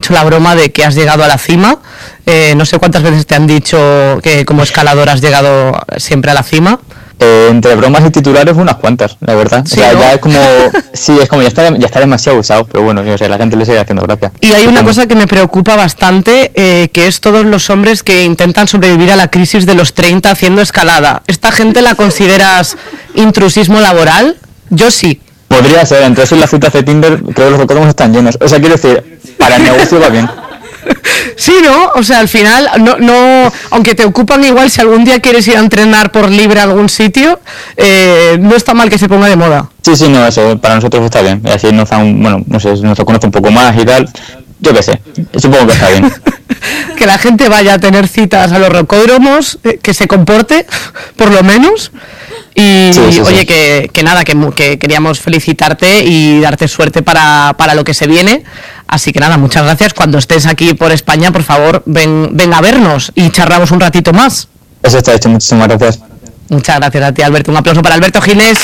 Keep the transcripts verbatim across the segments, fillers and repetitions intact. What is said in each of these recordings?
hecho la broma de que has llegado a la cima. Eh, no sé cuántas veces te han dicho que como escalador has llegado siempre a la cima. Eh, entre bromas y titulares unas cuantas, la verdad. Sí, o sea, ¿no? ya es como, sí, es como ya está, ya está demasiado usado, pero bueno, o sea, la gente le sigue haciendo gracia. Y hay una cosa que me preocupa bastante, eh, que es todos los hombres que intentan sobrevivir a la crisis de los treinta haciendo escalada. ¿Esta gente la consideras intrusismo laboral? Yo sí. Podría ser, entre eso y las citas de Tinder, creo que los autónomos están llenos. O sea, quiero decir, para el negocio va bien. Sí, ¿no? O sea, al final, no, no, aunque te ocupan igual, si algún día quieres ir a entrenar por libre a algún sitio, eh, no está mal que se ponga de moda. Sí, sí, no, eso para nosotros está bien. Y así nos dan, bueno, no sé, nos conoce un poco más y tal. Yo qué sé, supongo que está bien. Que la gente vaya a tener citas a los rocódromos, eh, que se comporte, por lo menos. Y sí, sí, oye, sí. Que, que nada, que, que queríamos felicitarte y darte suerte para, para lo que se viene. Así que nada, muchas gracias. Cuando estés aquí por España, por favor, ven, ven a vernos y charlamos un ratito más. Eso está hecho, muchísimas gracias. Muchas gracias a ti, Alberto. Un aplauso para Alberto Ginés.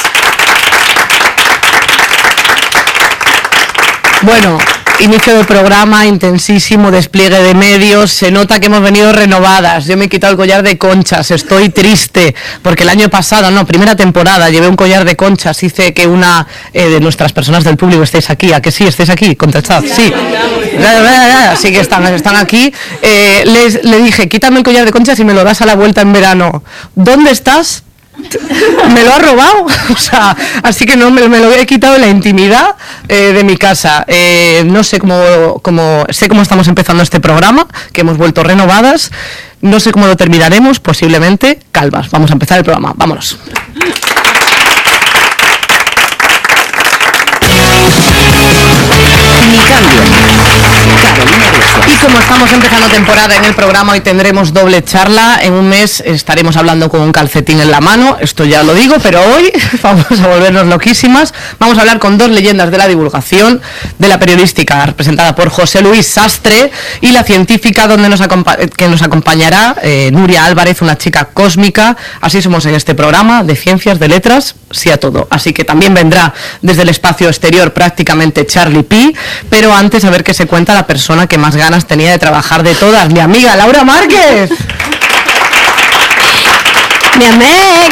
Bueno, inicio del programa, intensísimo despliegue de medios, se nota que hemos venido renovadas. Yo me he quitado el collar de conchas, estoy triste, porque el año pasado, no, primera temporada, llevé un collar de conchas, hice que una eh, de nuestras personas del público estéis aquí, ¿a que sí? ¿Estáis aquí? Contestad, sí. Sí que están, están aquí. Eh, les, le dije, quítame el collar de conchas y me lo das a la vuelta en verano. ¿Dónde estás? Me lo ha robado, o sea, así que no me, me lo he quitado en la intimidad eh, de mi casa. Eh, no sé cómo, cómo, sé cómo estamos empezando este programa, que hemos vuelto renovadas. No sé cómo lo terminaremos, posiblemente calvas. Vamos a empezar el programa, vámonos. Mi cambio. Carolina Rosso. Y como estamos empezando temporada en el programa, hoy tendremos doble charla. En un mes estaremos hablando con un calcetín en la mano, esto ya lo digo, pero hoy vamos a volvernos loquísimas. Vamos a hablar con dos leyendas de la divulgación, de la periodística, representada por José Luis Sastre, y la científica, donde nos acompa- que nos acompañará eh, Nuria Álvarez, una chica cósmica. Así somos en este programa de ciencias, de letras, sí a todo. Así que también vendrá desde el espacio exterior prácticamente Charlie P, pero antes a ver qué se cuenta la persona que más ganas tenía de trabajar de todas, mi amiga Laura Márquez. Mi amiga,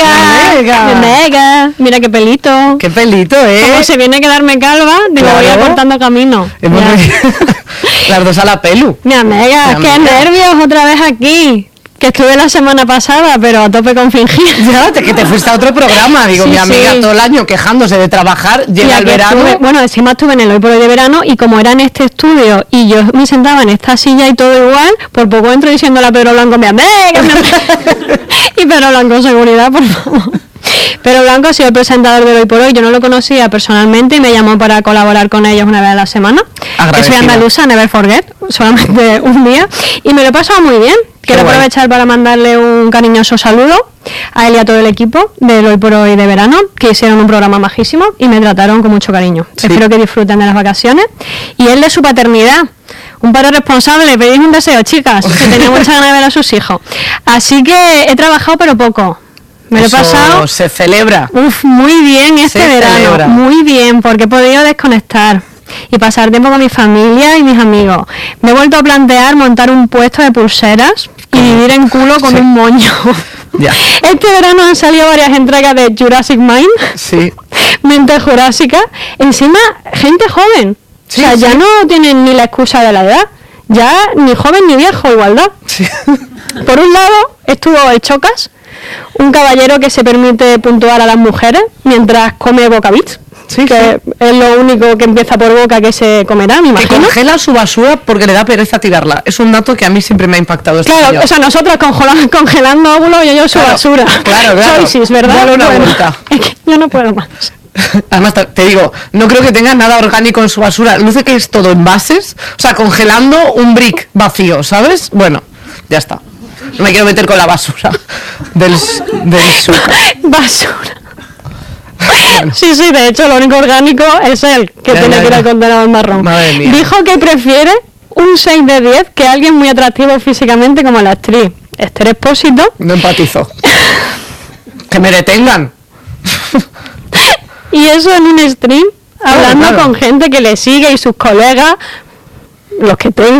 Mi amiga. mi amiga, mira qué pelito. Qué pelito, ¿eh? Como se viene a quedarme calva, digo, Claro. voy acortando camino. Hemos Ya. venido las dos a la pelu. Mi amiga, Mi qué amiga. nervios otra vez aquí. Que estuve la semana pasada, pero a tope con fingir. Ya, te- que te fuiste a otro programa, digo, Sí, mi amiga sí. todo el año quejándose de trabajar, Y llega el aquí verano. estuve- bueno, encima estuve en el Hoy por Hoy de verano y como era en este estudio y yo me sentaba en esta silla y todo igual, por poco entro diciéndole a Pedro Blanco, mi amiga, mi amiga. Y Pedro Blanco, seguridad, por favor. Pedro Blanco ha sido el presentador de Hoy por Hoy, yo no lo conocía personalmente y me llamó para colaborar con ellos una vez a la semana. Que soy Agradecida. andaluza, never forget, solamente un día. Y me lo he pasado muy bien. Quiero guay. aprovechar para mandarle un cariñoso saludo a él y a todo el equipo del Hoy por Hoy de verano, que hicieron un programa majísimo y me trataron con mucho cariño. Sí. Espero que disfruten de las vacaciones. Y él de su paternidad. Un padre responsable, pedís un deseo, chicas, que tenía mucha ganas de ver a sus hijos. Así que he trabajado pero poco. Me lo he Eso pasado se celebra. uf, muy bien este Se verano, celebra. muy bien, porque he podido desconectar y pasar tiempo con mi familia y mis amigos. Me he vuelto a plantear montar un puesto de pulseras y vivir en culo con Sí. un moño. Ya. Este verano han salido varias entregas de Jurassic Mind, Sí. Mente Jurásica. Encima, gente joven. Sí, o sea, ya sí. no tienen ni la excusa de la edad. Ya ni joven ni viejo, igualdad. Sí. Por un lado estuvo el Chocas, un caballero que se permite puntuar a las mujeres mientras come bocabits, Sí, que es lo único que empieza por boca que se comerá, me Que imagino. congela su basura porque le da pereza tirarla. Es un dato que a mí siempre me ha impactado. Este Claro, señor. o sea, nosotros congelando, congelando óvulos y ellos su Claro, basura. claro, claro. Choices, ¿verdad? Dale una vuelta. Es que yo no puedo más. Además, te- te digo, no creo que tenga nada orgánico en su basura. Luce que es todo envases. O sea, congelando un brick vacío, ¿sabes? Bueno, ya está. No me quiero meter con la basura del, s- del azúcar. Basura. Sí, sí, de hecho lo único orgánico es él, que Ya, tiene ya, que ir ya. al condenado marrón. Madre mía. Dijo que prefiere un seis de diez que alguien muy atractivo físicamente como la actriz Esther Expósito. No empatizo. Que me detengan. Y eso en un stream, hablando claro. con gente que le sigue y sus colegas, los que tenga,